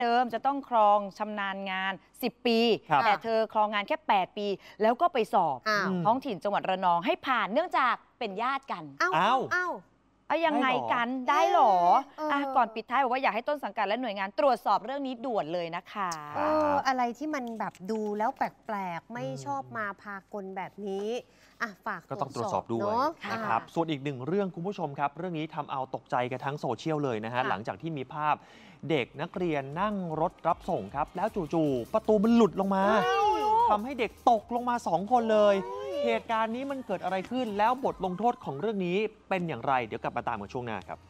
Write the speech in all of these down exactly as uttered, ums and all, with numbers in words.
เดิมจะต้องครองชำนาญงานสิบปีแต่เธอครองงานแค่แปดปีแล้วก็ไปสอบท้องถิ่นจังหวัดระนองให้ผ่านเนื่องจากเป็นญาติกันอ้าวอ้าวอ้าวยังไงกันได้หรออ่ะก่อนปิดท้ายบอกว่าอยากให้ต้นสังกัดและหน่วยงานตรวจสอบเรื่องนี้ด่วนเลยนะคะเอออะไรที่มันแบบดูแล้วแปลกๆไม่ชอบมาพากลแบบนี้อ่ะฝากก็ต้องตรวจสอบด้วยนะครับส่วนอีกหนึ่งเรื่องคุณผู้ชมครับเรื่องนี้ทำเอาตกใจกันทั้งโซเชียลเลยนะฮะหลังจากที่มีภาพเด็กนักเรียนนั่งรถรับส่งครับแล้วจู่ๆประตูมันหลุดลงมาทำให้เด็กตกลงมาสองคนเลยเหตุการณ์นี้มันเกิดอะไรขึ้นแล้วบทลงโทษของเรื่องนี้เป็นอย่างไรเดี๋ยวกลับมาตามกันช่วงหน้าครับ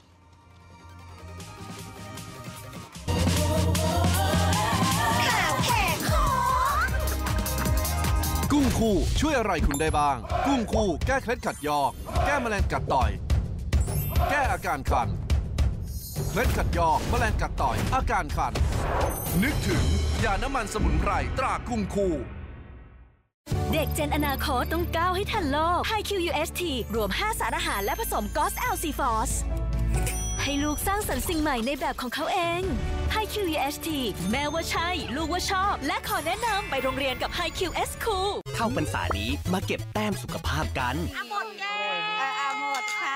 กุ้งคู่ช่วยอะไรคุณได้บ้างกุ้งคู่แก้เคล็ดขัดยอกแก้แมลงกัดต่อยแก้อาการคันเคล็ดขัดยอกแมลงกัดต่อยอาการคันนึกถึงยาน้ำมันสมุนไพรตรากุ้งคู่เด็กเจนอนาคตต้องก้าวให้ทันโลก ไฮ คิว ยู เอส ที รวมห้าสารอาหารและผสมกอส แอล ซี ฟอส ให้ลูกสร้างสรรค์สิ่งใหม่ในแบบของเขาเอง ไฮ คิว ยู เอส ที แม้ว่าใช่ลูกว่าชอบและขอแนะนำไปโรงเรียนกับ ไฮ คิว เอส คูลเข้าพรรษานี้มาเก็บแต้มสุขภาพกันอ่ะหมดแก้อ่ะหมดค่ะ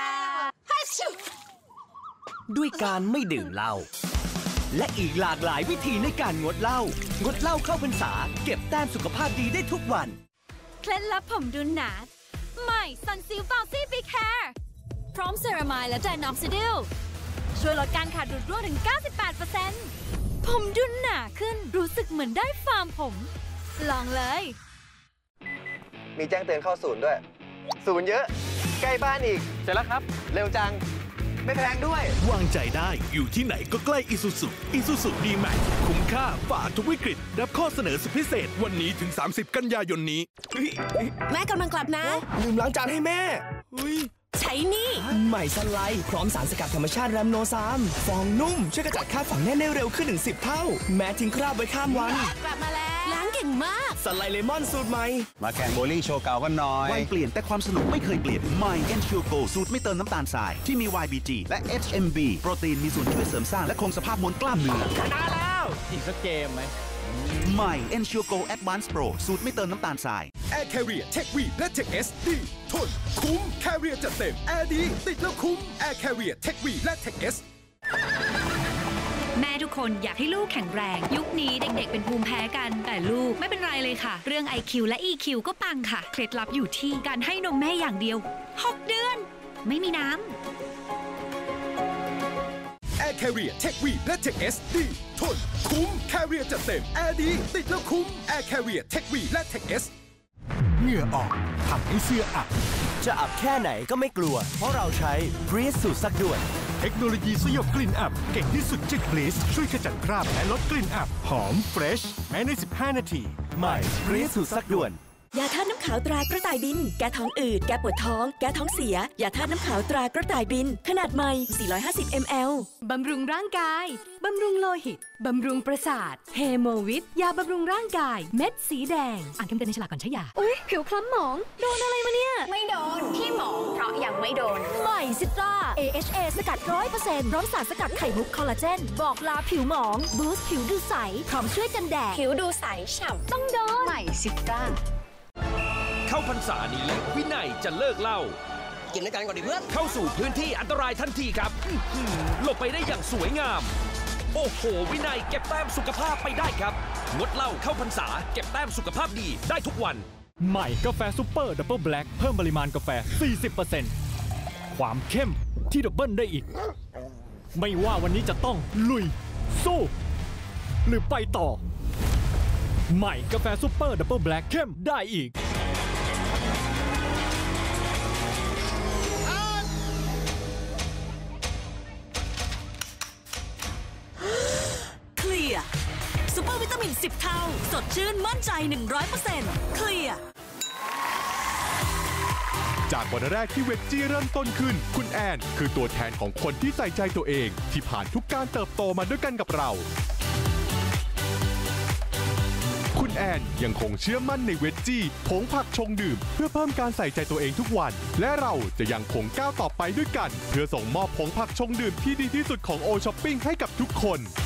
ด้วยการไม่ดื่มเหล้าและอีกหลากหลายวิธีในการงดเหล้างดเหล้าเข้าพรรษาเก็บแต้มสุขภาพดีได้ทุกวันเคล็ดลับผมดุนหนาใหม่ซันซิลฟาวซี่บิ๊กแคร์พร้อมเซรามายและไดนอมซิดิลช่วยลดการขาดดูดร่วงถึง เก้าสิบแปดเปอร์เซ็นต์ ผมดุนหนาขึ้นรู้สึกเหมือนได้ฟาร์มผมลองเลยมีแจ้งเตือนเข้าศูนย์ด้วยศูนย์เยอะใกล้บ้านอีกเสร็จแล้วครับเร็วจังไม่แพงด้วยวางใจได้อยู่ที่ไหนก็ใกล้ Isuzu Isuzu D-Max คุ้มค่าฝ่าทุกวิกฤตรับข้อเสนอสุดพิเศษวันนี้ถึงสามสิบกันยายนนี้แม่กำลังกลับนะลืมล้างจานให้แม่ใช้นี่ใหม่ซันไลท์พร้อมสารสกัดธรรมชาติแรมโนซามฟองนุ่มช่วยกระจัดคราบฝังแน่นได้เร็วขึ้นถึงสิบเท่าแม้ทิ้งคราบไว้ข้ามวันกลับมาแล้วล้างเก่งมากซันไลท์เลมอนสูตรใหม่มาแข่งโบลิ่งโชว์เก่ากันหน่อยวัยเปลี่ยนแต่ความสนุกไม่เคยเปลี่ยนใหม่ Ensure Go สูตรไม่เติมน้ำตาลทรายที่มี วาย บี จี และ เอช เอ็ม บี โปรตีนมีส่วนช่วยเสริมสร้างและคงสภาพมวลกล้ามเนื้อชนะแล้วอีกสักเกมไหมใหม่ Ensure Go Advanced Pro สูตรไม่เติมน้ำตาลทราย Air Carrier Tech V และ Tech S ดีทนคุ้ม Carrier จัดเต็ม Air ดีติดแล้วคุ้ม Air Carrier Tech V และ Tech S แม่ทุกคนอยากให้ลูกแข็งแรงยุคนี้เด็กๆเป็นภูมิแพ้กันแต่ลูกไม่เป็นไรเลยค่ะเรื่อง ไอ คิว และ อี คิว ก็ปังค่ะเคล็ดลับอยู่ที่การให้นมแม่อย่างเดียวหกเดือนไม่มีน้ำ Air Carrier Tech V และ Tech S ดีทนคุ้ม Carrier จัดเต็ม Air ดีติดแล้วคุ้ม Air Carrier Tech V และ Tech S เหงื่อออกทำให้เสื้ออับจะอับแค่ไหนก็ไม่กลัวเพราะเราใช้ Breeze สูตรซักด่วนเทคโนโลยีสยบกลิ่นอับเก่งที่สุดจาก Breeze ช่วยขจัดคราบและลดกลิ่นอับหอมเฟรชแม้ในสิบห้านาทีใหม่ Breeze สูตรซักด่วนยาธาตุน้ำขาวตรากระต่ายบินแก้ท้องอืดแก้ปวดท้องแก้ท้องเสียยาธาตุน้ำขาวตรากระต่ายบินขนาดใหม่สี่ร้อยห้าสิบมิลลิลิตรบำรุงร่างกายบำรุงโลหิตบำรุงประสาทเฮโมวิทยาบำรุงร่างกายเม็ดสีแดงอ่านคำเตือนในฉลากก่อนใช้ยาอุ๊ยผิวคล้ำหมองโดนอะไรมาเนี่ยไม่โดนที่หมองเพราะยังไม่โดนใหม่ซิตรา เอ เอช เอ สกัด ร้อยเปอร์เซ็นต์ พร้อมสารสกัดไข่มุกคอลลาเจนบอกลาผิวหมองบูสต์ผิวดูใสพร้อมช่วยกันแดดผิวดูใสฉ่ำต้องโดนใหม่ซิตราเข้าพรรษานี้วินัยจะเลิกเหล้ากินด้วยกันก่อนดิเพื่อนเข้าสู่พื้นที่อันตรายทันทีครับหลบไปได้อย่างสวยงามโอ้โหวินัยเก็บแต้มสุขภาพไปได้ครับงดเหล้าเข้าพรรษาเก็บแต้มสุขภาพดีได้ทุกวันใหม่กาแฟซุปเปอร์ดับเบิลแบล็คเพิ่มปริมาณกาแฟ สี่สิบเปอร์เซ็นต์ ความเข้มที่ดับเบิลได้อีกไม่ว่าวันนี้จะต้องลุยสู้หรือไปต่อใหม่กาแฟซุปเปอร์ดับเบิลแบล็คเข้มได้อีกเคลียร์ซุปเปอร์วิตามินสิบเท่าสดชื่นมั่นใจ หนึ่งร้อยเปอร์เซ็นต์ เคลียร์จากวันแรกที่เวจจี้เริ่มต้นขึ้นคุณแอนคือตัวแทนของคนที่ใส่ใจตัวเองที่ผ่านทุกการเติบโตมาด้วยกันกับเราคุณแอนยังคงเชื่อมั่นในเวจจี้ผงผักชงดื่มเพื่อเพิ่มการใส่ใจตัวเองทุกวันและเราจะยังคงก้าวต่อไปด้วยกันเพื่อส่งมอบผงผักชงดื่มที่ดีที่สุดของโอช้อปปิ้งให้กับทุกคน